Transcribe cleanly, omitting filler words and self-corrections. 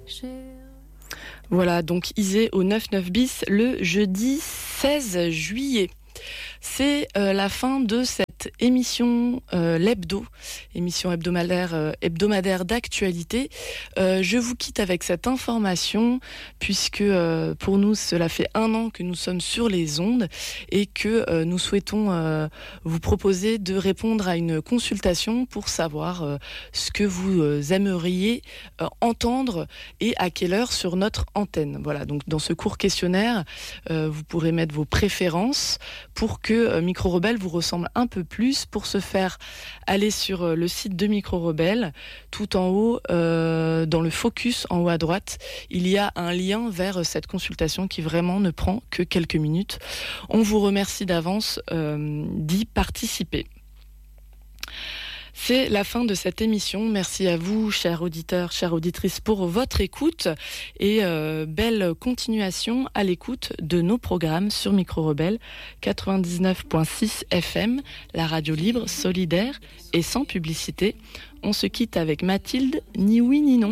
Voilà, donc Isée au 9-9 bis le jeudi 16 juillet. C'est la fin de cette émission l'hebdo, émission hebdomadaire d'actualité. Je vous quitte avec cette information puisque pour nous cela fait 1 an que nous sommes sur les ondes et que nous souhaitons vous proposer de répondre à une consultation pour savoir ce que vous aimeriez entendre et à quelle heure sur notre antenne. Voilà, donc dans ce court questionnaire, vous pourrez mettre vos préférences pour que Micro Rebelle vous ressemble un peu plus. Pour ce faire, allez sur le site de Micro Rebelle. Tout en haut, dans le focus, en haut à droite, il y a un lien vers cette consultation qui vraiment ne prend que quelques minutes. On vous remercie d'avance d'y participer. C'est la fin de cette émission. Merci à vous, chers auditeurs, chères auditrices, pour votre écoute et belle continuation à l'écoute de nos programmes sur Micro Rebelle 99.6 FM, la radio libre, solidaire et sans publicité. On se quitte avec Mathilde, ni oui ni non.